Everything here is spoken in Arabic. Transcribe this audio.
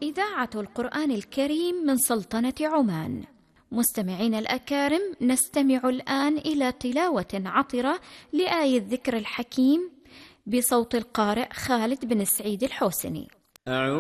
إذاعة القرآن الكريم من سلطنة عمان. مستمعين الأكارم، نستمع الآن إلى تلاوة عطرة لآية الذكر الحكيم بصوت القارئ خالد بن سعيد الحوسني. أعوذ